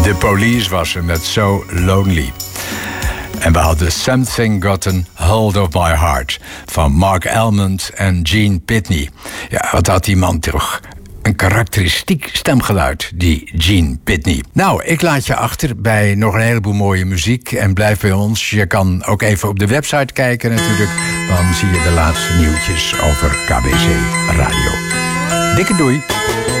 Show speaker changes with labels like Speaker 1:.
Speaker 1: The Police was er met So Lonely. En we hadden Something Gotten Hold of My Heart van Mark Almond en Gene Pitney. Ja, wat had die man toch een karakteristiek stemgeluid, die Gene Pitney. Nou, ik laat je achter bij nog een heleboel mooie muziek en blijf bij ons. Je kan ook even op de website kijken natuurlijk. Dan zie je de laatste nieuwtjes over KBC Radio. Dikke doei!